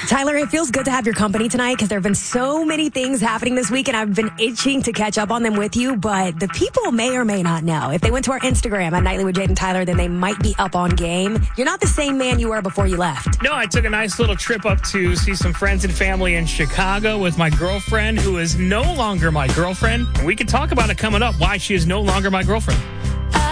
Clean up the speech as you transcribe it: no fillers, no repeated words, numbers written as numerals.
Tyler, it feels good to have your company tonight because there have been so many things happening this week, and I've been itching to catch up on them with you, but the people may or may not know. If they went to our Instagram at Nightly with Jade and Tyler, then they might be up on game. You're not the same man you were before you left. No, I took a nice little trip up to see some friends and family in Chicago with my girlfriend, who is no longer my girlfriend. We can talk about it coming up, why she is no longer my girlfriend.